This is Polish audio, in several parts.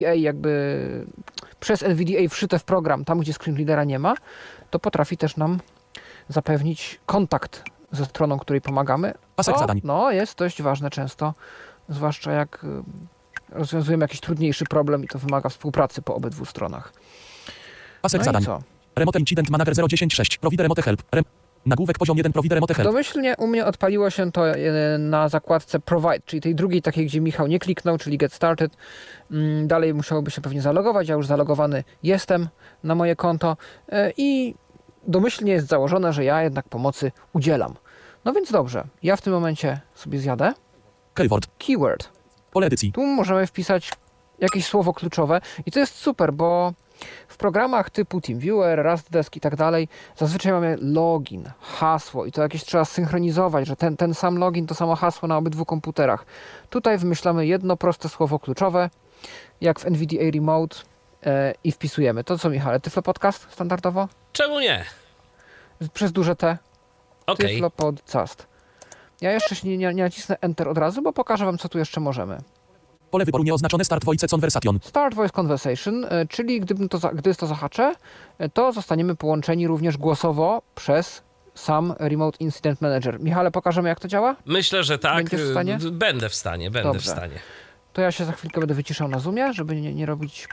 jakby przez NVDA wszyte w program, tam gdzie screen readera nie ma, to potrafi też nam zapewnić kontakt ze stroną, której pomagamy. Pasek zadań. No, jest dość ważne często, zwłaszcza jak rozwiązujemy jakiś trudniejszy problem i to wymaga współpracy po obydwu stronach. Pasek No zadań. i co? Remote Incident Manager 0.10.6. Provide Remote Help. Nagłówek poziom 1 Provide Remote Help. Domyślnie u mnie odpaliło się to na zakładce Provide, czyli tej drugiej takiej, gdzie Michał nie kliknął, czyli Get Started. Dalej musiałoby się pewnie zalogować, ja już zalogowany jestem na moje konto i domyślnie jest założone, że ja jednak pomocy udzielam. No więc dobrze, ja w tym momencie sobie zjadę. Keyword. Pole edycji. Tu możemy wpisać jakieś słowo kluczowe i to jest super, bo w programach typu TeamViewer, RustDesk i tak dalej zazwyczaj mamy login, hasło i to jakieś trzeba synchronizować, że ten sam login to samo hasło na obydwu komputerach. Tutaj wymyślamy jedno proste słowo kluczowe, jak w NVDA Remote i wpisujemy. To co, Michale, Tyflo Podcast standardowo? Czemu nie? Przez duże T. Okej. Tyflo Podcast. Ja jeszcze się nie nacisnę Enter od razu, bo pokażę wam, co tu jeszcze możemy. Pole wyboru nieoznaczone Start Voice Conversation. Start Voice Conversation, czyli gdy to zahaczę, to zostaniemy połączeni również głosowo przez sam Remote Incident Manager. Michale, pokażemy, jak to działa? Myślę, że tak. Będziesz w stanie? Będę w stanie. Dobrze. To ja się za chwilkę będę wyciszał na Zoomie, żeby nie robić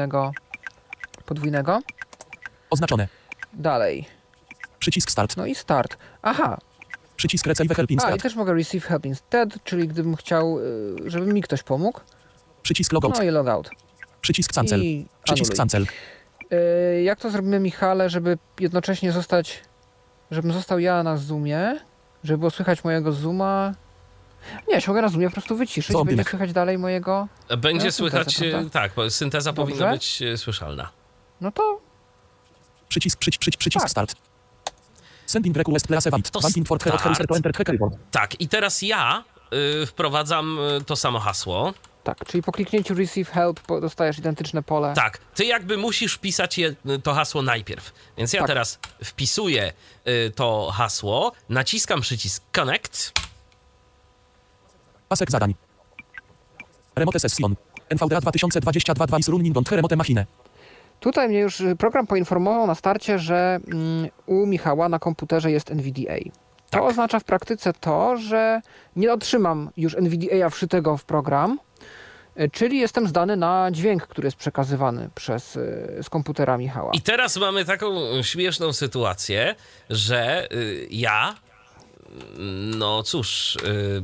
podwójnego. Oznaczone. Dalej. Przycisk Start. No i Start. Aha. Przycisk Receive Help Instead. I też mogę Receive Help Instead, czyli gdybym chciał, żeby mi ktoś pomógł. Przycisk Logout. No i Logout. Przycisk Cancel. Przycisk Anuluj. Cancel. Jak to zrobimy, Michale, żeby jednocześnie żebym został ja na Zoomie, żeby było słychać mojego Zooma? Nie, się mogę na Zoomie po prostu wyciszyć, będzie słychać dalej mojego... Będzie słychać, syntezę, tak, bo synteza Dobrze. powinna być słyszalna. No to... Przycisk tak. Start. Sending request place event. Wanting for start. user to enter keyboard. Tak, i teraz ja wprowadzam to samo hasło. Tak, czyli po kliknięciu Receive Help dostajesz identyczne pole. Tak, ty jakby musisz wpisać to hasło najpierw. Więc ja teraz wpisuję to hasło, naciskam przycisk Connect. Pasek zadań. Remote Session. NVDA 2022 2 is running on remote machine. Tutaj mnie już program poinformował na starcie, że u Michała na komputerze jest NVDA. To oznacza w praktyce to, że nie otrzymam już NVDA wszytego w program, czyli jestem zdany na dźwięk, który jest przekazywany z komputera Michała. I teraz mamy taką śmieszną sytuację, że ja, no cóż,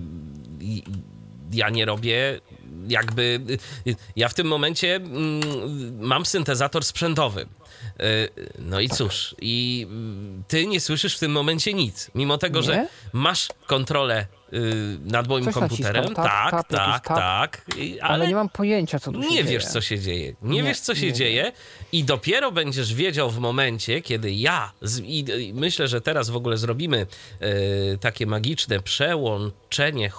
ja nie robię jakby, ja w tym momencie mam syntezator sprzętowy. No i cóż, i ty nie słyszysz w tym momencie nic, mimo tego, że masz kontrolę nad moim Coś komputerem. naciskam, Tak. Ale nie mam pojęcia, co tu się dzieje. Nie wiesz, co się dzieje. Nie wiesz, co się dzieje i dopiero będziesz wiedział w momencie, kiedy ja, i myślę, że teraz w ogóle zrobimy takie magiczne przełączenie,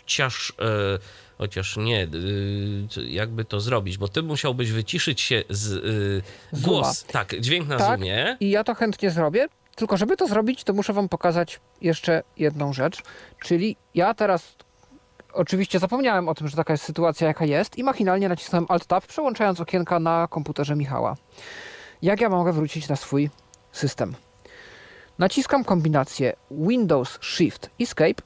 chociaż nie, jakby to zrobić, bo ty musiałbyś wyciszyć się głos, tak, dźwięk na Zoomie. I ja to chętnie zrobię, tylko żeby to zrobić, to muszę wam pokazać jeszcze jedną rzecz, czyli ja teraz oczywiście zapomniałem o tym, że taka jest sytuacja, jaka jest i machinalnie nacisnąłem Alt-Tab, przełączając okienka na komputerze Michała. Jak ja mogę wrócić na swój system? Naciskam kombinację Windows, Shift, Escape.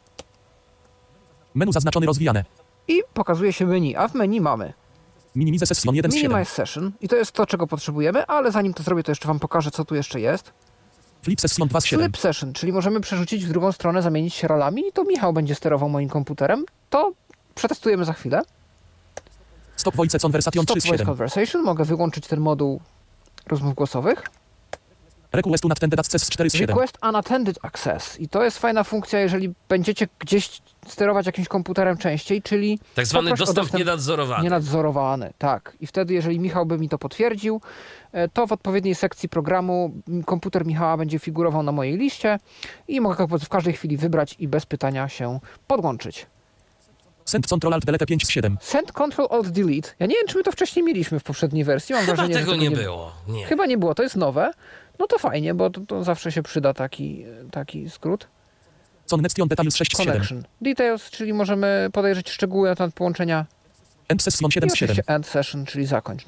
Menu zaznaczone rozwijane. I pokazuje się menu, a w menu mamy Minimize Session 1 z 7. Minimize Session i to jest to, czego potrzebujemy, ale zanim to zrobię, to jeszcze wam pokażę, co tu jeszcze jest. Flip Session 2 z 7. Flip Session, czyli możemy przerzucić w drugą stronę, zamienić się rolami i to Michał będzie sterował moim komputerem. To przetestujemy za chwilę. Stop Voice Conversation 3 z 7. Conversation, mogę wyłączyć ten moduł rozmów głosowych. Request Unattended Access 4 z 7. Request Unattended Access i to jest fajna funkcja, jeżeli będziecie gdzieś sterować jakimś komputerem częściej, czyli tak zwany dostęp nienadzorowany. Nienadzorowany, tak. I wtedy, jeżeli Michał by mi to potwierdził, to w odpowiedniej sekcji programu komputer Michała będzie figurował na mojej liście i mogę go w każdej chwili wybrać i bez pytania się podłączyć. Send Ctrl Alt Delete 5 z 7. Send Ctrl Alt Delete. Ja nie wiem, czy my to wcześniej mieliśmy w poprzedniej wersji. Mam Chyba wrażenie, tego że nie było. Nie. Chyba nie było, to jest nowe. No to fajnie, bo to zawsze się przyda taki skrót. Connection Details 6 z 7. Connection. Details, czyli możemy podejrzeć szczegóły na temat połączenia. End session 7 I z 7. oczywiście end session, czyli zakończ.